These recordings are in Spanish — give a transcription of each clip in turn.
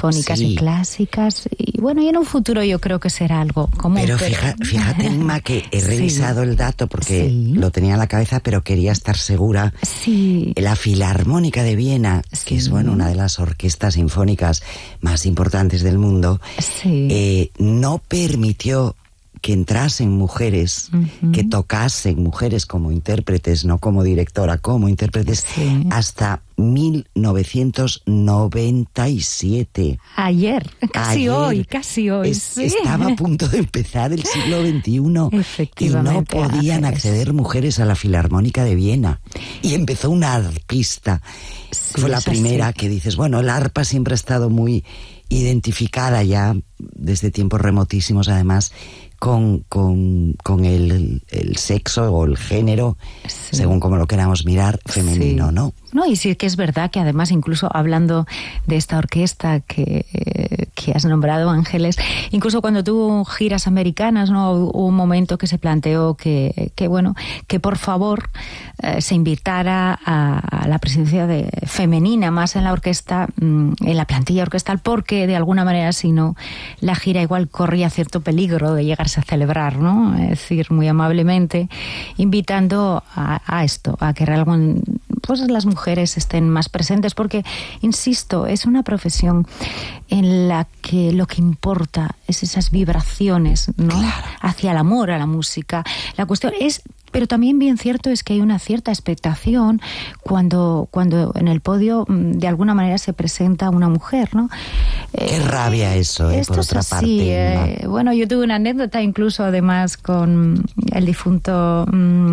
sinfónicas y clásicas, y bueno, y en un futuro yo creo que será algo común. Pero fíjate, Inma, que he revisado el dato porque lo tenía en la cabeza, pero quería estar segura. La Filarmónica de Viena, que es una de las orquestas sinfónicas más importantes del mundo, no permitió que entrasen mujeres, que tocasen mujeres como intérpretes, no como directora, como intérpretes, hasta 1997. Ayer, casi hoy. Estaba a punto de empezar el siglo XXI y no podían acceder mujeres a la Filarmónica de Viena. Y empezó una arpista. Fue la primera que dices, bueno, el arpa siempre ha estado muy identificada ya desde tiempos remotísimos, además, con el sexo o el género, según como lo queramos mirar, femenino, ¿no? No, y sí que es verdad que además, incluso hablando de esta orquesta que has nombrado, Ángeles, incluso cuando tuvo giras americanas, ¿no? Hubo un momento que se planteó que por favor se invitara a la presencia femenina más en la orquesta, en la plantilla orquestal, porque de alguna manera, si no, la gira igual corría cierto peligro de llegarse a celebrar, ¿no? Es decir, muy amablemente invitando a esto, a que realmente pues las mujeres estén más presentes, porque, insisto, es una profesión en la que lo que importa es esas vibraciones, ¿no? Hacia el amor a la música. La cuestión es, pero también bien cierto es que hay una cierta expectación cuando en el podio de alguna manera se presenta una mujer, ¿no? Qué rabia eso, por otra parte. Bueno, yo tuve una anécdota incluso además con el difunto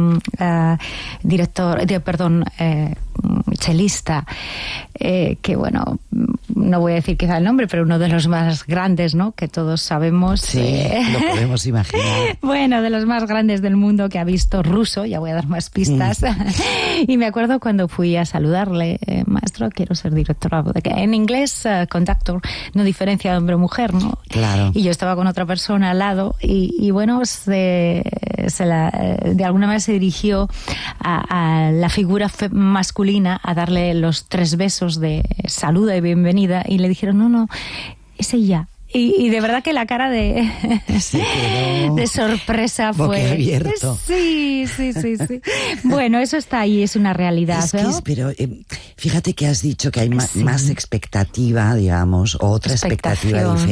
chelista, que bueno, no voy a decir quizá el nombre, pero uno de los más grandes, ¿no? Que todos sabemos. Sí, lo podemos imaginar. Bueno, de los más grandes del mundo, que ha visto ruso, ya voy a dar más pistas. Y me acuerdo cuando fui a saludarle, maestro, quiero ser directora. En inglés, conductor no diferencia de hombre o mujer, ¿no? Claro. Y yo estaba con otra persona al lado y bueno, de alguna manera se dirigió a la figura masculina a darle los 3 besos de saluda y bienvenida, y le dijeron, no, es ella. Y de verdad que la cara de sorpresa fue... Abierto. Sí. Bueno, eso está ahí, es una realidad, ¿no? Pero fíjate que has dicho que hay más expectativa, digamos, otra expectación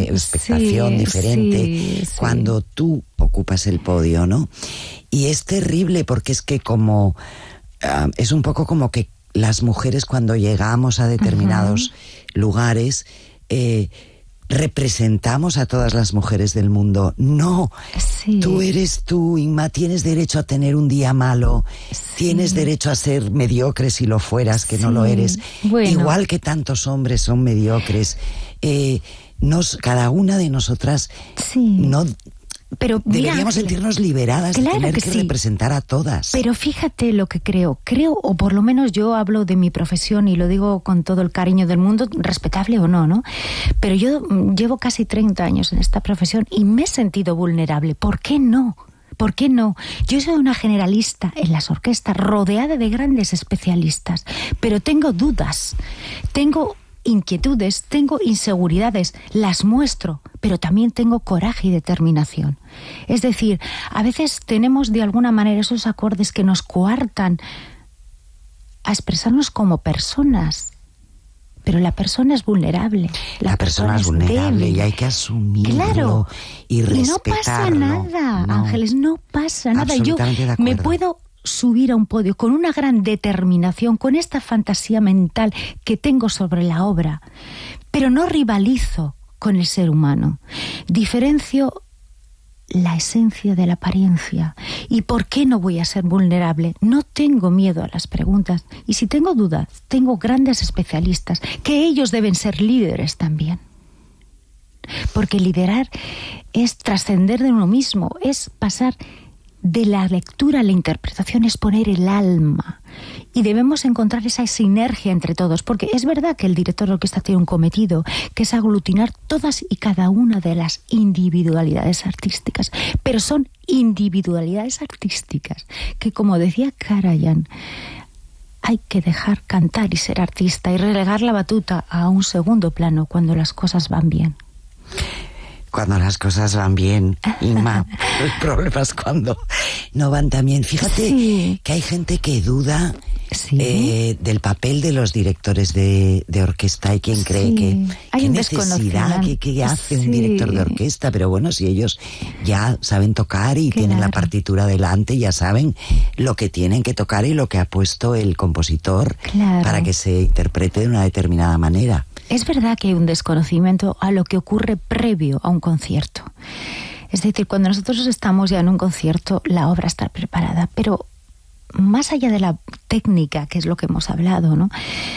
diferente cuando tú ocupas el podio, ¿no? Y es terrible porque es que como... es un poco como que las mujeres cuando llegamos a determinados lugares... representamos a todas las mujeres del mundo. No, tú eres tú, Inma, tienes derecho a tener un día malo, tienes derecho a ser mediocre si lo fueras, que no lo eres. Bueno. Igual que tantos hombres son mediocres. Cada una de nosotras no... Pero deberíamos sentirnos liberadas de tener que representar a todas. Pero fíjate lo que creo, o por lo menos yo hablo de mi profesión y lo digo con todo el cariño del mundo, respetable o no, ¿no? Pero yo llevo casi 30 años en esta profesión y me he sentido vulnerable. ¿Por qué no? ¿Por qué no? Yo soy una generalista en las orquestas, rodeada de grandes especialistas, pero tengo dudas, tengo inquietudes, tengo inseguridades, las muestro, pero también tengo coraje y determinación. Es decir, a veces tenemos de alguna manera esos acordes que nos coartan a expresarnos como personas. Pero la persona es vulnerable. La persona es vulnerable débil. Y hay que asumirlo y respetarlo. Y no pasa nada, no. Ángeles, no pasa nada. Yo me puedo subir a un podio con una gran determinación, con esta fantasía mental que tengo sobre la obra, pero no rivalizo con el ser humano. Diferencio la esencia de la apariencia. ¿Y por qué no voy a ser vulnerable? No tengo miedo a las preguntas. Y si tengo dudas, tengo grandes especialistas, que ellos deben ser líderes también. Porque liderar es trascender de uno mismo, es pasar de la lectura a la interpretación, es poner el alma. Y debemos encontrar esa sinergia entre todos, porque es verdad que el director de orquesta tiene un cometido, que es aglutinar todas y cada una de las individualidades artísticas, pero son individualidades artísticas que, como decía Karajan, hay que dejar cantar y ser artista y relegar la batuta a un segundo plano cuando las cosas van bien. Cuando las cosas van bien, Inma, el problema es cuando no van tan bien. Fíjate que hay gente que duda del papel de los directores de orquesta. Hay quien cree que hay necesidad que hace un director de orquesta, pero bueno, si ellos ya saben tocar y tienen la partitura delante, ya saben lo que tienen que tocar y lo que ha puesto el compositor para que se interprete de una determinada manera. Es verdad que hay un desconocimiento a lo que ocurre previo a un concierto. Es decir, cuando nosotros estamos ya en un concierto, la obra está preparada, pero más allá de la técnica, que es lo que hemos hablado, ¿no?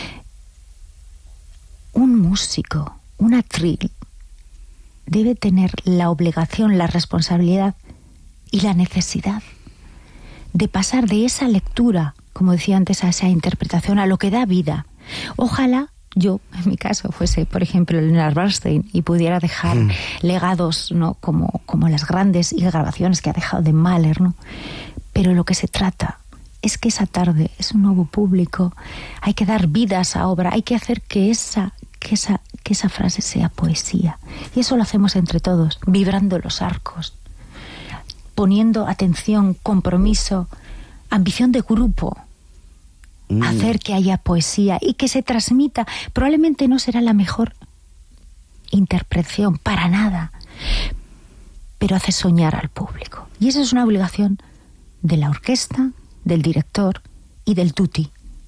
Un músico, un actriz, debe tener la obligación, la responsabilidad y la necesidad de pasar de esa lectura, como decía antes, a esa interpretación, a lo que da vida. Ojalá yo, en mi caso, fuese, por ejemplo, Leonard Bernstein y pudiera dejar legados, ¿no? como las grandes grabaciones que ha dejado de Mahler, ¿no? Pero lo que se trata es que esa tarde es un nuevo público, hay que dar vida a esa obra, hay que hacer que esa frase sea poesía. Y eso lo hacemos entre todos, vibrando los arcos, poniendo atención, compromiso, ambición de grupo. Hacer que haya poesía y que se transmita. Probablemente no será la mejor interpretación, para nada, pero hace soñar al público. Y esa es una obligación de la orquesta, del director y del tutti.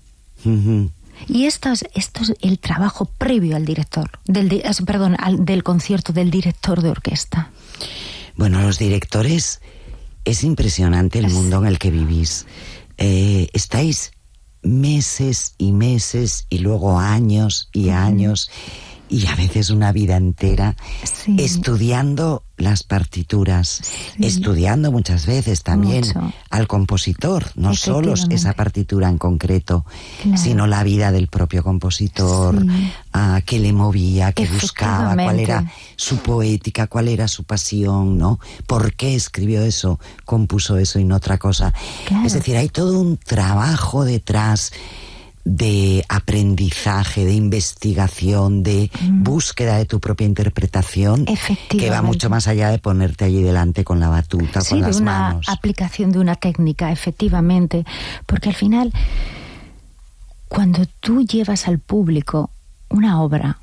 Y esto es el trabajo previo al director, del concierto, del director de orquesta. Bueno, los directores, es impresionante el mundo en el que vivís. Estáis meses y meses y luego años y años y a veces una vida entera estudiando las partituras, estudiando muchas veces también al compositor, no solo esa partitura en concreto, sino la vida del propio compositor, qué le movía, qué buscaba, cuál era su poética, cuál era su pasión, ¿no? ¿Por qué escribió eso, compuso eso y no otra cosa? Es decir, hay todo un trabajo detrás de aprendizaje, de investigación, de búsqueda de tu propia interpretación, que va mucho más allá de ponerte allí delante con la batuta, con las manos. Sí, de una aplicación de una técnica, efectivamente, porque al final, cuando tú llevas al público una obra,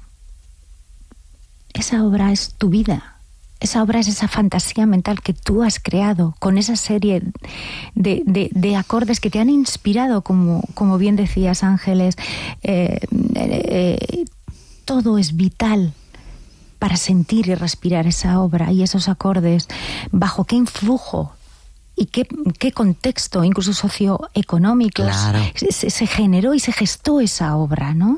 esa obra es tu vida. Esa obra es esa fantasía mental que tú has creado con esa serie de acordes que te han inspirado, como bien decías, Ángeles. Todo es vital para sentir y respirar esa obra y esos acordes. ¿Bajo qué influjo y qué contexto, incluso socioeconómico, se generó y se gestó esa obra, ¿no?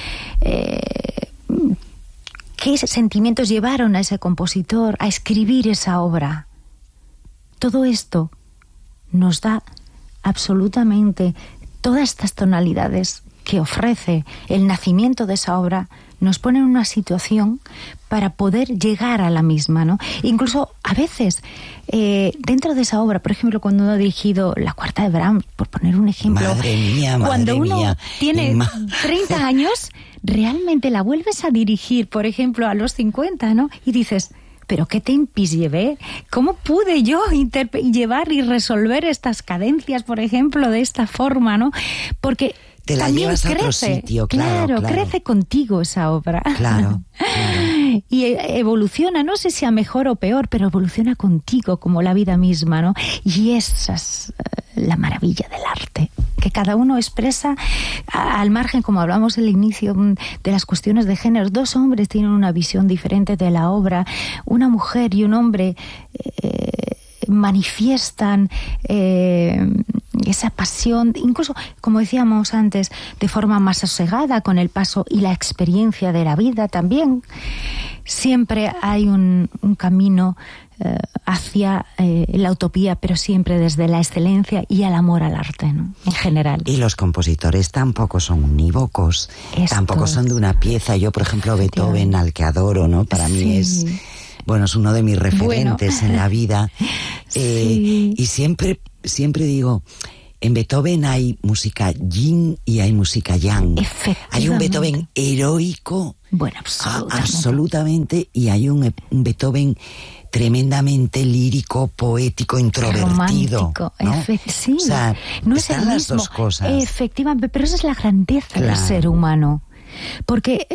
¿Qué sentimientos llevaron a ese compositor a escribir esa obra? Todo esto nos da absolutamente todas estas tonalidades que ofrece el nacimiento de esa obra, nos pone en una situación para poder llegar a la misma, ¿no? Incluso a veces, dentro de esa obra, por ejemplo, cuando uno ha dirigido La Cuarta de Brahms, por poner un ejemplo, cuando uno tiene 30 años, realmente la vuelves a dirigir, por ejemplo, a los 50, ¿no? Y dices, ¿pero qué tempis llevé? ¿Cómo pude yo llevar y resolver estas cadencias, por ejemplo, de esta forma, ¿no? Porque te la también llevas crece, a otro sitio, claro. Crece contigo esa obra. Claro. Y evoluciona, no sé si a mejor o peor, pero evoluciona contigo como la vida misma, ¿no? Y esa es la maravilla del arte, que cada uno expresa al margen, como hablamos al inicio, de las cuestiones de género. Dos hombres tienen una visión diferente de la obra, una mujer y un hombre manifiestan esa pasión, incluso, como decíamos antes, de forma más sosegada, con el paso y la experiencia de la vida también. Siempre hay un camino hacia la utopía, pero siempre desde la excelencia y el amor al arte, ¿no? En general. Y los compositores tampoco son unívocos, tampoco son de una pieza. Yo, por ejemplo, Beethoven, al que adoro, ¿no? Para mí es uno de mis referentes en la vida. Y siempre digo, en Beethoven hay música yin y hay música yang. Hay un Beethoven heroico, bueno, absolutamente, y hay un Beethoven tremendamente lírico, poético, introvertido, ¿no? Sí, o sea, no están es el las mismo. dos cosas. Efectivamente, pero esa es la grandeza del ser humano. Porque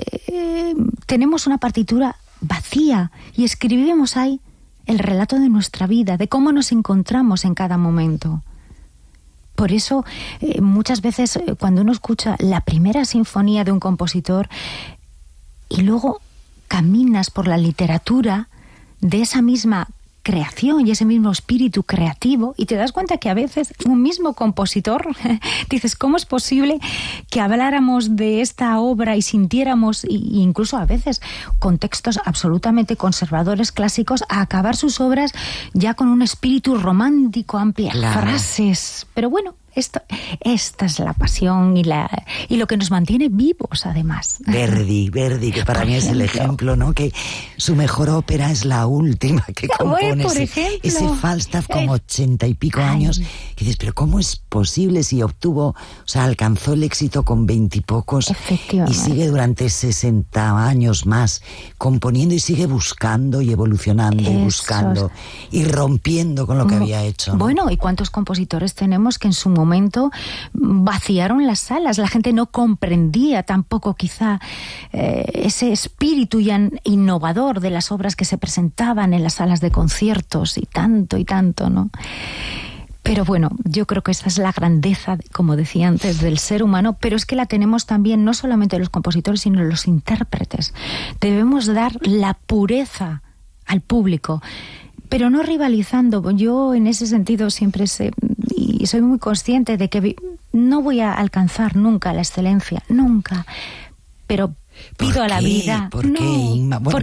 tenemos una partitura vacía y escribimos ahí el relato de nuestra vida, de cómo nos encontramos en cada momento. Por eso, muchas veces, cuando uno escucha la primera sinfonía de un compositor y luego caminas por la literatura de esa misma creación y ese mismo espíritu creativo, y te das cuenta que a veces un mismo compositor, dices, ¿cómo es posible que habláramos de esta obra y sintiéramos, y incluso a veces con textos absolutamente conservadores clásicos, a acabar sus obras ya con un espíritu romántico, amplias frases? Pero bueno, esta es la pasión y lo que nos mantiene vivos, además. Verdi, que para mí es el ejemplo, ¿no? Que su mejor ópera es la última que compone. Ese Falstaff con 80 y pico años. Que dices, pero ¿cómo es posible si alcanzó el éxito con 20 y pocos y sigue durante 60 años más componiendo y sigue buscando y evolucionando y buscando y rompiendo con lo que había hecho, ¿no? Bueno, ¿y cuántos compositores tenemos que en su momento vaciaron las salas? La gente no comprendía tampoco quizá ese espíritu ya innovador de las obras que se presentaban en las salas de conciertos y tanto, ¿no? Pero bueno, yo creo que esa es la grandeza, como decía antes, del ser humano, pero es que la tenemos también no solamente los compositores, sino los intérpretes. Debemos dar la pureza al público, pero no rivalizando. Yo en ese sentido siempre y soy muy consciente de que no voy a alcanzar nunca la excelencia, nunca, pero pido a la vida. ¿Por qué, Inma? Bueno,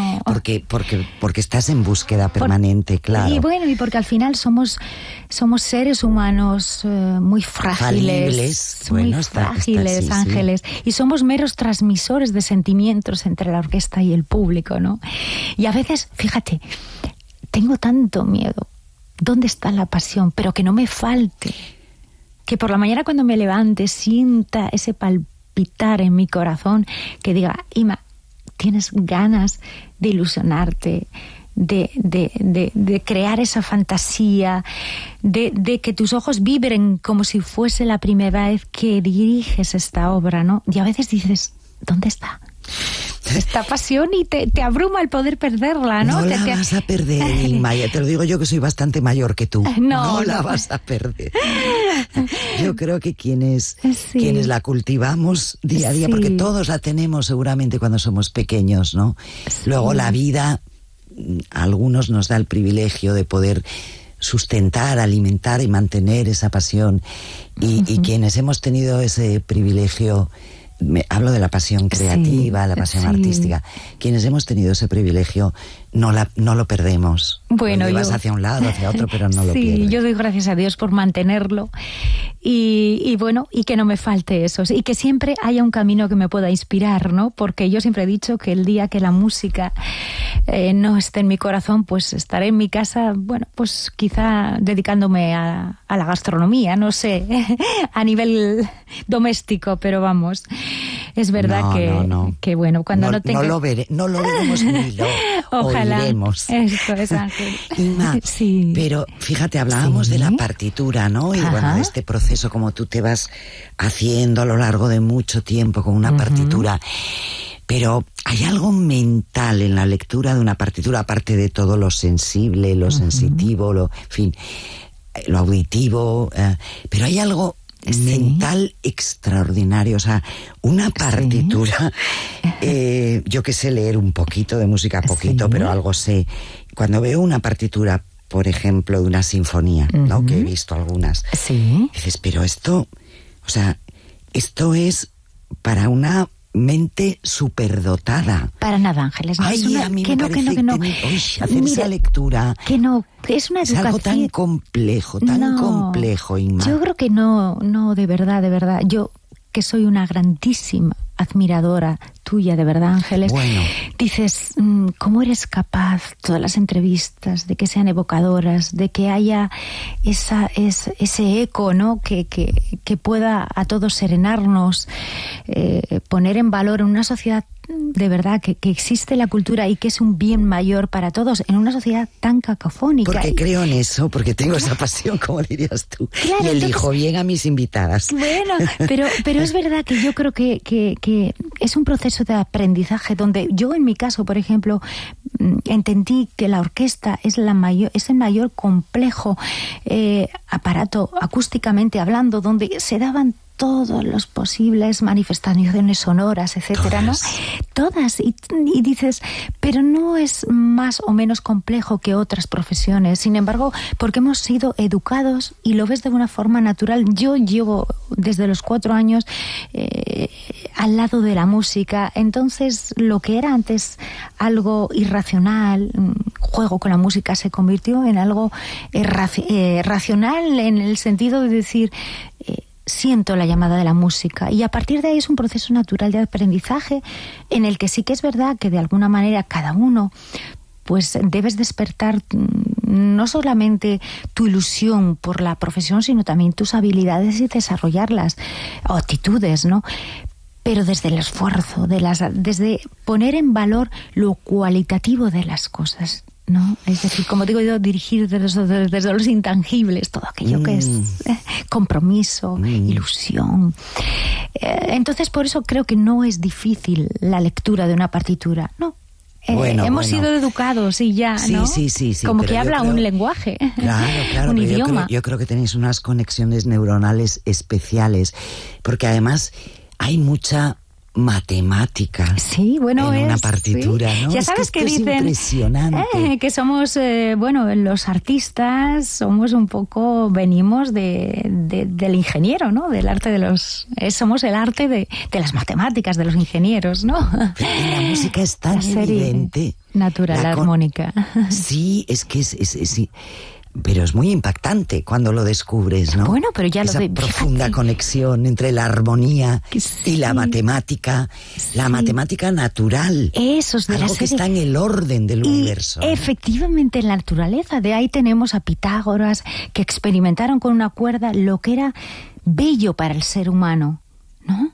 porque estás en búsqueda permanente, claro. Y bueno, y porque al final somos seres humanos muy frágiles, Ángeles, y somos meros transmisores de sentimientos entre la orquesta y el público, ¿no? Y a veces, fíjate, tengo tanto miedo. ¿Dónde está la pasión? Pero que no me falte. Que por la mañana cuando me levante sienta ese palpitar en mi corazón, que diga, Ima, tienes ganas de ilusionarte, de crear esa fantasía, de que tus ojos vibren como si fuese la primera vez que diriges esta obra, ¿no? Y a veces dices, ¿dónde está esta pasión? Y te abruma el poder perderla, ¿no? No la vas a perder, Inma. Te lo digo yo, que soy bastante mayor que tú. No la vas a perder. Yo creo que quienes la cultivamos día a día, porque todos la tenemos seguramente cuando somos pequeños, ¿no? Luego la vida, a algunos nos da el privilegio de poder sustentar, alimentar y mantener esa pasión. Y quienes hemos tenido ese privilegio, hablo de la pasión creativa, la pasión artística. Quienes hemos tenido ese privilegio no lo perdemos. Bueno, lo llevas hacia un lado, hacia otro, pero no lo pierdes. Sí, yo doy gracias a Dios por mantenerlo y bueno, y que no me falte eso, y que siempre haya un camino que me pueda inspirar, ¿no? Porque yo siempre he dicho que el día que la música no esté en mi corazón, pues estaré en mi casa, bueno, pues quizá dedicándome a la gastronomía, no sé, a nivel doméstico, pero vamos, es verdad que bueno, cuando no tenga... No lo veremos ni lo oiremos. Esto es, Ángel. Inma, pero fíjate, hablábamos de la partitura, ¿no? Y bueno, de este proceso como tú te vas haciendo a lo largo de mucho tiempo con una partitura. Pero hay algo mental en la lectura de una partitura, aparte de todo lo sensible, lo sensitivo, lo auditivo, pero hay algo mental extraordinario. O sea, una partitura, yo que sé leer un poquito de música, pero algo sé. Cuando veo una partitura, por ejemplo, de una sinfonía, ¿no? Que he visto algunas, dices, pero esto es para una mente superdotada. Para nada, Ángeles. No, ay, a mí me parece que no. Hacer esa lectura. Que no, es una educación. Es algo tan complejo, complejo, Inma. Yo creo que no, de verdad. Yo, que soy una grandísima admiradora tuya, de verdad, Ángeles. Bueno. Dices, ¿cómo eres capaz, todas las entrevistas, de que sean evocadoras, de que haya ese eco, ¿no? que pueda a todos serenarnos, poner en valor en una sociedad de verdad que existe la cultura y que es un bien mayor para todos en una sociedad tan cacofónica? Porque creo en eso, porque tengo esa pasión, como dirías tú, claro, y elijo bien a mis invitadas. Bueno, pero es verdad que yo creo que es un proceso de aprendizaje donde yo, en mi caso, por ejemplo, entendí que la orquesta es el mayor complejo aparato acústicamente hablando, donde se daban todas las posibles manifestaciones sonoras, etcétera, ¿no? Todas. Y dices, pero no es más o menos complejo que otras profesiones. Sin embargo, porque hemos sido educados y lo ves de una forma natural. Yo llevo desde los 4 años al lado de la música. Entonces, lo que era antes algo irracional, juego con la música, se convirtió en algo racional, en el sentido de decir, siento la llamada de la música, y a partir de ahí es un proceso natural de aprendizaje en el que sí que es verdad que de alguna manera cada uno pues debes despertar no solamente tu ilusión por la profesión, sino también tus habilidades y desarrollarlas, o actitudes, ¿no? Pero desde el esfuerzo, desde poner en valor lo cualitativo de las cosas, ¿no? Es decir, como digo yo, dirigir desde los intangibles, todo aquello que es compromiso, ilusión. Entonces, por eso creo que no es difícil la lectura de una partitura, ¿no? Hemos sido educados y ya, sí, ¿no? Sí, como que habla un lenguaje, claro, un idioma. Yo creo que tenéis unas conexiones neuronales especiales, porque además hay mucha matemática, sí, bueno, en una partitura, sí. ¿no? Ya sabes que dicen, es impresionante. Que somos, los artistas somos un poco, venimos del ingeniero, ¿no? Del arte de somos el arte de las matemáticas, de los ingenieros, ¿no? Pero la música es tan evidente. Natural, armónica. Sí, es que sí. Pero es muy impactante cuando lo descubres, ¿no? Bueno, pero ya esa profunda conexión entre la armonía y la matemática, la matemática natural. Eso es de algo la serie. Que está en el orden del universo. Efectivamente, en la naturaleza. De ahí tenemos a Pitágoras, que experimentaron con una cuerda lo que era bello para el ser humano, ¿no?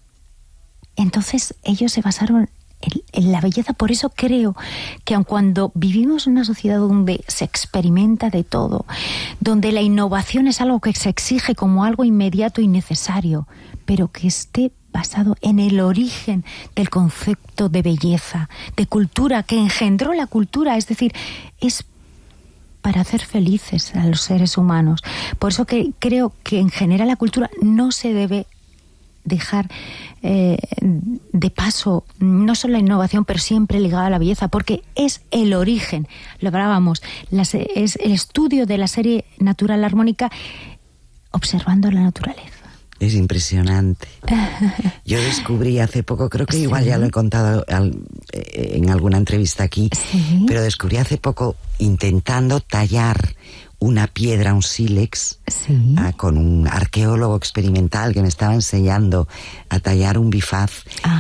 Entonces ellos se basaron en la belleza. Por eso creo que aun cuando vivimos en una sociedad donde se experimenta de todo, donde la innovación es algo que se exige como algo inmediato y necesario, pero que esté basado en el origen del concepto de belleza, de cultura, que engendró la cultura, es decir, es para hacer felices a los seres humanos. Por eso que creo que en general la cultura no se debe dejar de paso, no solo la innovación, pero siempre ligada a la belleza, porque es el origen, lo hablábamos, es el estudio de la serie natural armónica observando la naturaleza. Es impresionante. Yo descubrí hace poco, creo que igual ya lo he contado en alguna entrevista aquí, pero descubrí hace poco, intentando tallar una piedra, un sílex, con un arqueólogo experimental que me estaba enseñando a tallar un bifaz,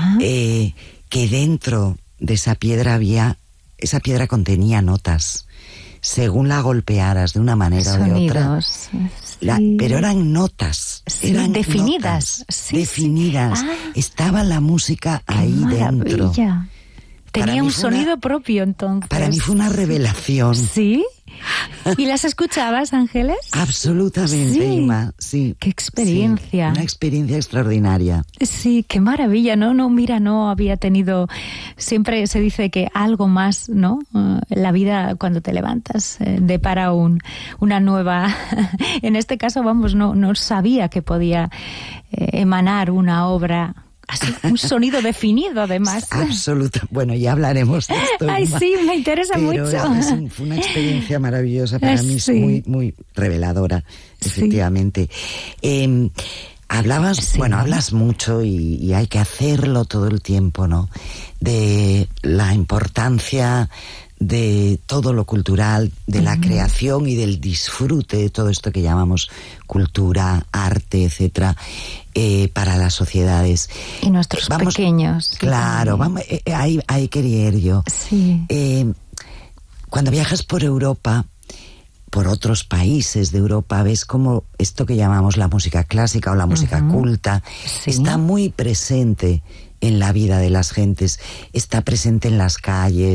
que dentro de esa piedra contenía notas. Según la golpearas de una manera o de otra. Pero eran notas. Eran definidas. Notas, definidas. Estaba la música ahí dentro. Tenía un sonido propio, entonces. Para mí fue una revelación. ¿Sí? ¿Y las escuchabas, Ángeles? Absolutamente, Ima, sí. ¡Qué experiencia! Sí, una experiencia extraordinaria. Sí, qué maravilla, ¿no? No había tenido... Siempre se dice que algo más, ¿no? La vida, cuando te levantas, depara una nueva... En este caso, no sabía que podía emanar una obra... Así, un sonido definido, además. Absoluta. Bueno, ya hablaremos de esto. Ay, sí, me interesa mucho. Fue una experiencia maravillosa para mí, muy, muy reveladora, efectivamente. Hablas mucho y hay que hacerlo todo el tiempo, ¿no? De la importancia de todo lo cultural, de la creación y del disfrute de todo esto que llamamos cultura, arte, etcétera, para las sociedades. Y nuestros pequeños. Claro, ahí quería ir yo. Sí. Cuando viajas por Europa, por otros países de Europa, ves como esto que llamamos la música clásica o la música culta está muy presente en la vida de las gentes, está presente en las calles,